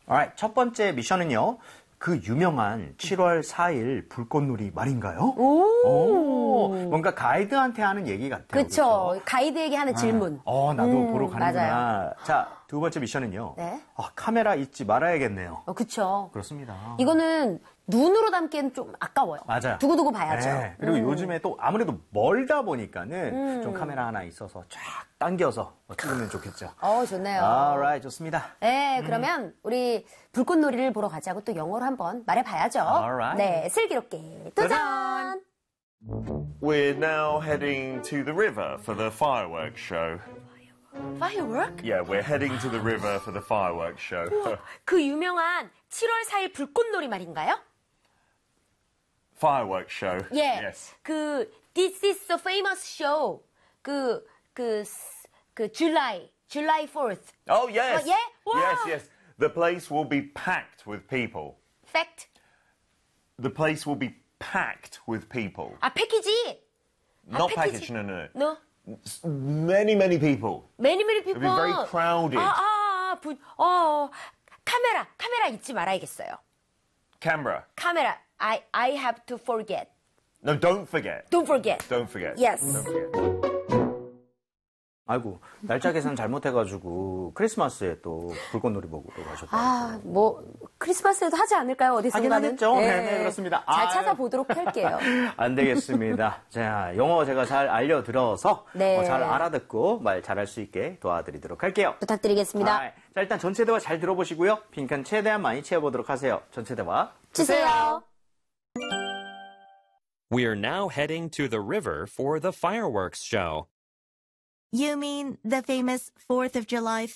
Alright, 첫 번째 미션은요. 그 유명한 7월 4일 불꽃놀이 말인가요? 오, 뭔가 가이드한테 하는 얘기 같아요. 그쵸. 가이드에게 하는 질문. 나도 보러 가는구나. 맞아요. 자, 두 번째 미션은요. 네. 카메라 잊지 말아야겠네요. 그쵸. 그렇습니다. 이거는 눈으로 담기엔 좀 아까워요. 맞아요. 두고두고 봐야죠. 네, 그리고 요즘에 또 아무래도 멀다 보니까는 좀 카메라 하나 있어서 쫙 당겨서 찍으면 좋겠죠. 좋네요. Alright, 좋습니다. 네, 그러면 우리 불꽃놀이를 보러 가자고 또 영어로 한번 말해봐야죠. Alright. 네, 슬기롭게 도전! We're now heading to the river for the fireworks show. Firework? Yeah, we're heading to the river for the fireworks show. 그 유명한 7월 4일 불꽃놀이 말인가요? Fireworks show. 예. Yes. This is the famous show. July 4th. Oh, yes. yeah? Wow. Yes, yes. The place will be packed with people. Fact. The place will be packed with people. 패키지. Not package. package, no. No. Many, many people. Many people. It'll be very crowded. 카메라 잊지 말아야겠어요. Camera. 카메라. I have to forget. No, don't forget. Don't forget. Don't forget. Yes. Don't forget. 아이고, 날짜 계산 잘못해가지고 크리스마스에 또 불꽃놀이 보고 또 가셨다고. 크리스마스에도 하지 않을까요? 어디선가는? 하긴 하겠죠. 네, 그렇습니다. 잘 찾아보도록 할게요. 안 되겠습니다. 자, 영어 제가 잘 알려들어서 네. 잘 알아듣고 말 잘할 수 있게 도와드리도록 할게요. 부탁드리겠습니다. 자, 일단 전체 대화 잘 들어보시고요. 빈칸 최대한 많이 채워보도록 하세요. 전체 대화 주세요. We are now heading to the river for the fireworks show. You mean the famous 4th of July